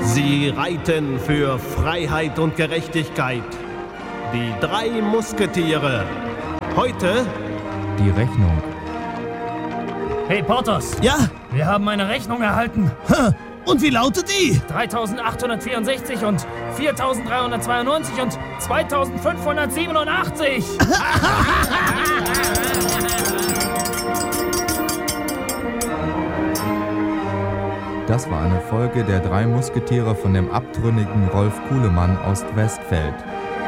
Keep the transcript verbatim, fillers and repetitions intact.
Sie reiten für Freiheit und Gerechtigkeit. Die drei Musketiere. Heute die Rechnung. Hey Porthos! Ja? Wir haben eine Rechnung erhalten. Und wie lautet die? dreitausendachthundertvierundsechzig und viertausenddreihundertzweiundneunzig und zweitausendfünfhundertsiebenundachtzig. Das war eine Folge der drei Musketiere von dem abtrünnigen Rolf Kuhlemann aus Westfeld.